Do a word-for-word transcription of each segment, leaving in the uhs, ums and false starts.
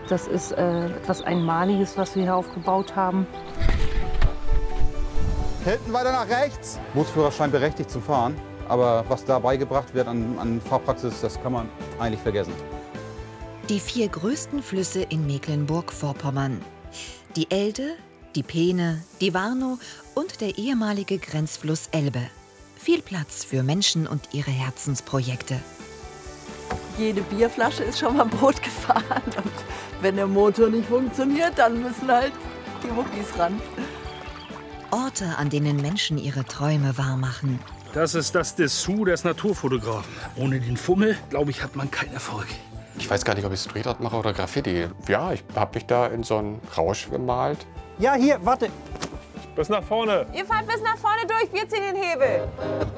Das ist äh, etwas Einmaliges, was wir hier aufgebaut haben. Hinten weiter nach rechts. Bootsführerschein berechtigt zum Fahren. Aber was da beigebracht wird an, an Fahrpraxis, das kann man eigentlich vergessen. Die vier größten Flüsse in Mecklenburg-Vorpommern. Die Elde, die Peene, die Warnow und der ehemalige Grenzfluss Elbe. Viel Platz für Menschen und ihre Herzensprojekte. Jede Bierflasche ist schon mal Boot gefahren. Und wenn der Motor nicht funktioniert, dann müssen halt die Muckis ran. Orte, an denen Menschen ihre Träume wahrmachen. Das ist das Dessous des Naturfotografen. Ohne den Fummel, glaube ich, hat man keinen Erfolg. Ich weiß gar nicht, ob ich Street Art mache oder Graffiti. Ja, ich habe mich da in so einen Rausch gemalt. Ja, hier, warte. Bis nach vorne. Ihr fahrt bis nach vorne durch, wir ziehen den Hebel.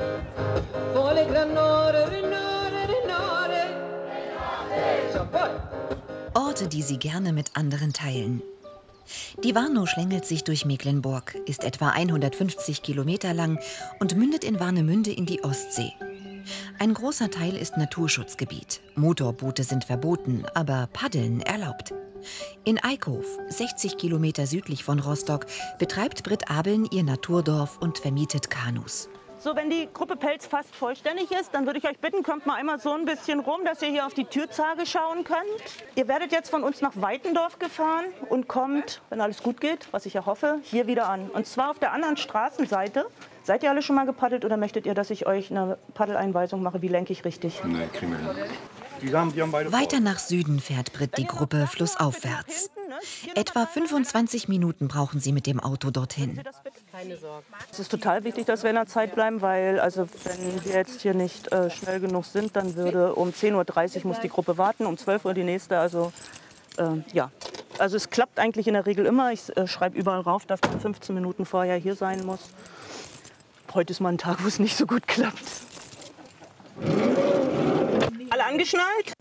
Orte, die sie gerne mit anderen teilen. Die Warnow schlängelt sich durch Mecklenburg, ist etwa hundertfünfzig Kilometer lang und mündet in Warnemünde in die Ostsee. Ein großer Teil ist Naturschutzgebiet. Motorboote sind verboten, aber Paddeln erlaubt. In Eickhof, sechzig Kilometer südlich von Rostock, betreibt Britt Abeln ihr Naturdorf und vermietet Kanus. So, wenn die Gruppe Pelz fast vollständig ist, dann würde ich euch bitten, kommt mal einmal so ein bisschen rum, dass ihr hier auf die Türzage schauen könnt. Ihr werdet jetzt von uns nach Weitendorf gefahren und kommt, wenn alles gut geht, was ich ja hoffe, hier wieder an. Und zwar auf der anderen Straßenseite. Seid ihr alle schon mal gepaddelt oder möchtet ihr, dass ich euch eine Paddeleinweisung mache? Wie lenke ich richtig? Nee, kriegen wir hin. Die haben, die haben beide Weiter nach Süden fährt Britt die Gruppe flussaufwärts. Etwa fünfundzwanzig Minuten brauchen sie mit dem Auto dorthin. Keine Sorge. Es ist total wichtig, dass wir in der Zeit bleiben, weil also wenn wir jetzt hier nicht äh, schnell genug sind, dann würde um zehn Uhr dreißig muss die Gruppe warten, um zwölf Uhr die nächste. Also äh, ja, also es klappt eigentlich in der Regel immer. Ich äh, schreibe überall rauf, dass man fünfzehn Minuten vorher hier sein muss. Heute ist mal ein Tag, wo es nicht so gut klappt. Alle angeschnallt?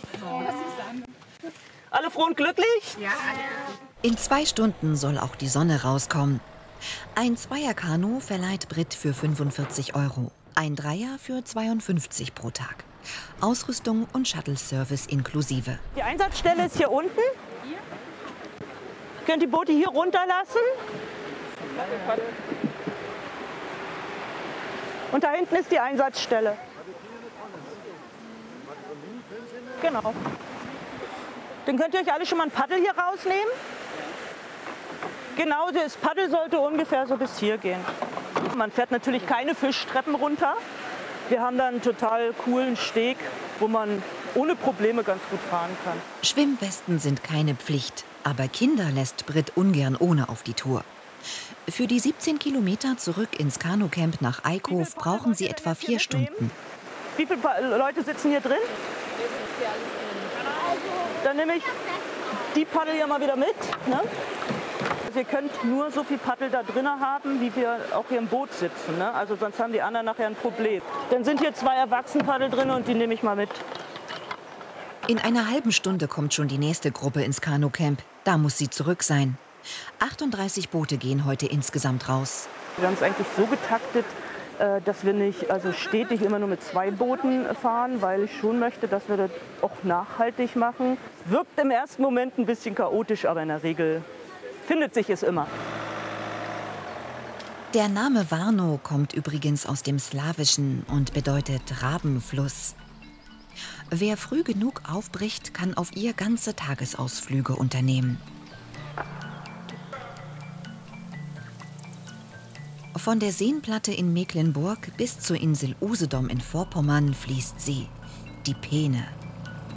Alle froh und glücklich? Ja. In zwei Stunden soll auch die Sonne rauskommen. Ein Zweierkanu verleiht Britt für fünfundvierzig Euro, ein Dreier für zweiundfünfzig pro Tag. Ausrüstung und Shuttle-Service inklusive. Die Einsatzstelle ist hier unten. Ihr könnt die Boote hier runterlassen. Und da hinten ist die Einsatzstelle. Genau. Dann könnt ihr euch alle schon mal ein Paddel hier rausnehmen. Genau, das Paddel sollte ungefähr so bis hier gehen. Man fährt natürlich keine Fischtreppen runter. Wir haben da einen total coolen Steg, wo man ohne Probleme ganz gut fahren kann. Schwimmwesten sind keine Pflicht, aber Kinder lässt Britt ungern ohne auf die Tour. Für die siebzehn Kilometer zurück ins Kanucamp nach Eickhof brauchen sie etwa vier Stunden. Wie viele Leute sitzen hier drin? Dann nehme ich die Paddel hier mal wieder mit. Ne? Also ihr könnt nur so viel Paddel da drin haben, wie wir auch hier im Boot sitzen. Ne? Also sonst haben die anderen nachher ein Problem. Dann sind hier zwei Erwachsenenpaddel drin und die nehme ich mal mit. In einer halben Stunde kommt schon die nächste Gruppe ins Kanucamp. Da muss sie zurück sein. achtunddreißig Boote gehen heute insgesamt raus. Wir haben es eigentlich so getaktet, dass wir nicht also stetig immer nur mit zwei Booten fahren, weil ich schon möchte, dass wir das auch nachhaltig machen. Wirkt im ersten Moment ein bisschen chaotisch, aber in der Regel findet sich es immer. Der Name Warnow kommt übrigens aus dem Slawischen und bedeutet Rabenfluss. Wer früh genug aufbricht, kann auf ihr ganze Tagesausflüge unternehmen. Von der Seenplatte in Mecklenburg bis zur Insel Usedom in Vorpommern fließt sie, die Peene.